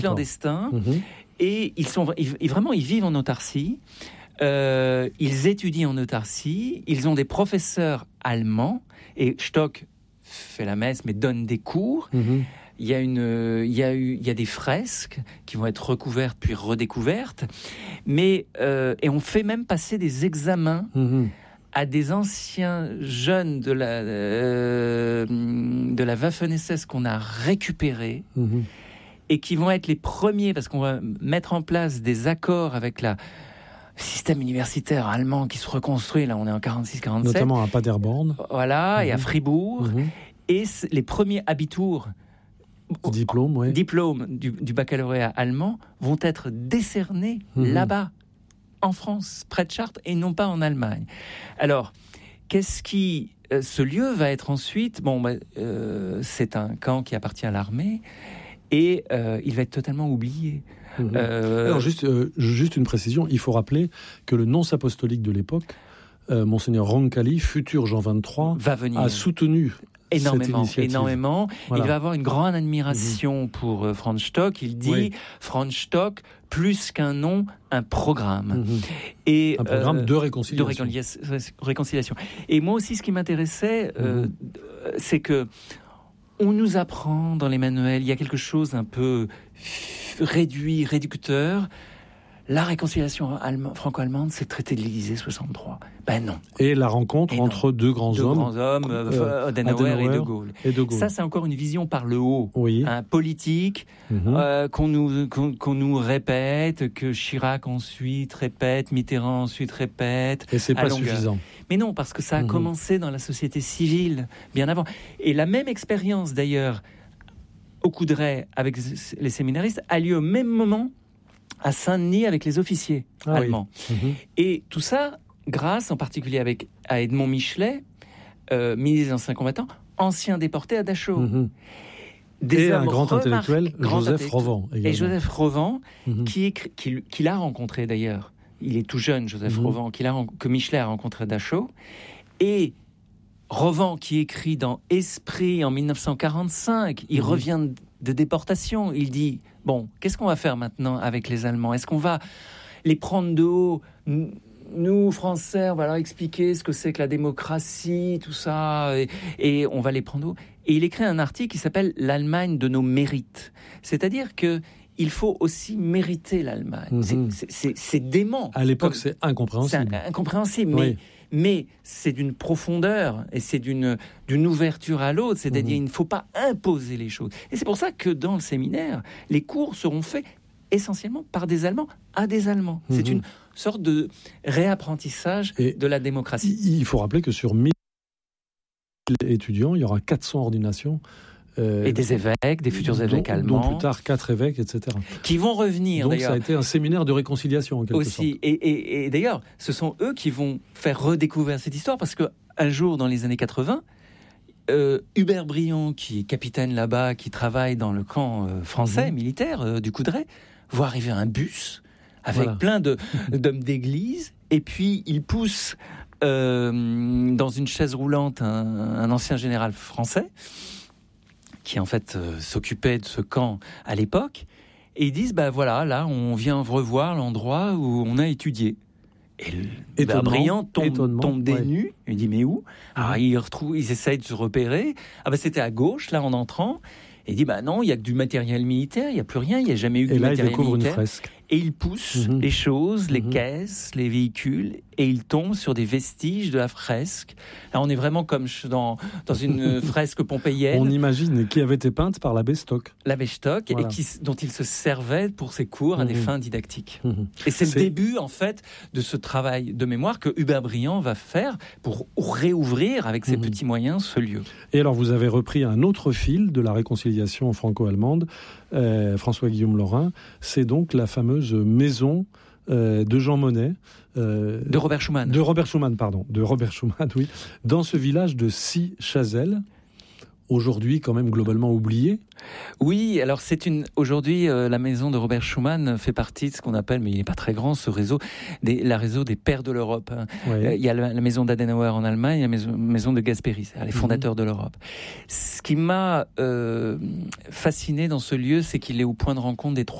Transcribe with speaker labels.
Speaker 1: clandestins, et ils vivent en autarcie. Ils étudient en autarcie. Ils ont des professeurs allemands, et Stock fait la messe, mais donne des cours. Il y a des fresques qui vont être recouvertes puis redécouvertes, et on fait même passer des examens à des anciens jeunes de la Waffen-SS qu'on a récupérés et qui vont être les premiers, parce qu'on va mettre en place des accords avec le système universitaire allemand qui se reconstruit. Là, on est en 46-47.
Speaker 2: Notamment à Paderborn.
Speaker 1: Voilà, et à Fribourg. Et les premiers Abitur, diplômes du baccalauréat allemand, vont être décernés là-bas, en France, près de Chartres, et non pas en Allemagne. Alors, ce lieu va être ensuite... c'est un camp qui appartient à l'armée, et il va être totalement oublié.
Speaker 2: Alors, juste une précision, il faut rappeler que le nonce apostolique de l'époque, Monseigneur Roncalli, futur Jean XXIII, a soutenu
Speaker 1: énormément.
Speaker 2: Voilà.
Speaker 1: Il va avoir une grande admiration pour Franz Stock. Il dit Franz Stock, plus qu'un nom, un programme. Et,
Speaker 2: un programme de réconciliation.
Speaker 1: Et moi aussi, ce qui m'intéressait, c'est que on nous apprend dans les manuels, il y a quelque chose un peu réducteur. La réconciliation franco-allemande, c'est le traité de l'Élysée 63. Ben non.
Speaker 2: Et la rencontre entre deux grands hommes,
Speaker 1: Adenauer et De Gaulle. Ça, c'est encore une vision par le haut, politique, qu'on nous répète, que Chirac ensuite répète, Mitterrand ensuite répète.
Speaker 2: Et c'est pas suffisant.
Speaker 1: Mais non, parce que ça a commencé dans la société civile, bien avant. Et la même expérience, d'ailleurs, au Coudray, avec les séminaristes, a lieu au même moment à Saint-Denis avec les officiers allemands. Et tout ça, grâce en particulier à Edmond Michelet, ministre des Anciens Combattants, ancien déporté à Dachau.
Speaker 2: Et un grand intellectuel, Joseph Rovan.
Speaker 1: Et Joseph Rovan, qu'il a rencontré d'ailleurs. Il est tout jeune, Joseph Rovan, que Michelet a rencontré à Dachau. Et Rovan, qui écrit dans Esprit en 1945, il revient de déportation. Il dit, bon, qu'est-ce qu'on va faire maintenant avec les Allemands ? Est-ce qu'on va les prendre de haut ? Nous, Français, on va leur expliquer ce que c'est que la démocratie, tout ça, et on va les prendre de haut. Et il écrit un article qui s'appelle « L'Allemagne de nos mérites ». C'est-à-dire que il faut aussi mériter l'Allemagne. C'est dément.
Speaker 2: À l'époque, c'est incompréhensible.
Speaker 1: C'est incompréhensible, mais c'est d'une profondeur et c'est d'une ouverture à l'autre. C'est-à-dire il ne faut pas imposer les choses. Et c'est pour ça que dans le séminaire, les cours seront faits essentiellement par des Allemands à des Allemands. C'est une sorte de réapprentissage de la démocratie.
Speaker 2: Il faut rappeler que sur 1000 étudiants, il y aura 400 ordinations.
Speaker 1: Et des évêques, des futurs évêques allemands.
Speaker 2: Dont plus tard 4 évêques, etc.
Speaker 1: Qui vont revenir,
Speaker 2: donc,
Speaker 1: d'ailleurs.
Speaker 2: Donc ça a été un séminaire de réconciliation, en quelque sorte.
Speaker 1: Et d'ailleurs, ce sont eux qui vont faire redécouvrir cette histoire, parce qu'un jour, dans les années 80, Hubert Briand, qui est capitaine là-bas, qui travaille dans le camp français, militaire, du Coudray, voit arriver un bus avec plein d'hommes d'église, et puis il pousse dans une chaise roulante un ancien général français, qui en fait s'occupait de ce camp à l'époque, et ils disent, là, on vient revoir l'endroit où on a étudié. Et Briand tombe des nues, il dit, mais où ? Alors ils essayent de se repérer, c'était à gauche, là, en entrant, et il dit, non, il n'y a que du matériel militaire, il n'y a plus rien, il n'y a jamais eu de matériel militaire. Et là, il découvre une fresque. Et il pousse les choses, les caisses, les véhicules, et il tombe sur des vestiges de la fresque. Là, on est vraiment comme dans une fresque pompéienne.
Speaker 2: On imagine qui avait été peinte par l'abbé Stock.
Speaker 1: L'abbé Stock, et dont il se servait pour ses cours à des fins didactiques. Et c'est le début, en fait, de ce travail de mémoire que Hubert Briand va faire pour réouvrir, avec ses petits moyens, ce lieu.
Speaker 2: Et alors, vous avez repris un autre fil de la réconciliation franco-allemande, François-Guillaume Laurin, c'est donc la fameuse maison de Jean Monnet.
Speaker 1: De Robert Schuman.
Speaker 2: De Robert Schuman, oui. Dans ce village de Six-Chazelles, aujourd'hui quand même globalement oubliée.
Speaker 1: Oui, alors aujourd'hui la maison de Robert Schuman fait partie de ce qu'on appelle, mais il n'est pas très grand, ce réseau, la réseau des pères de l'Europe.
Speaker 2: Ouais.
Speaker 1: Il y a la maison d'Adenauer en Allemagne, la maison de Gasperi, c'est-à-dire les fondateurs de l'Europe. Ce qui m'a fasciné dans ce lieu, c'est qu'il est au point de rencontre des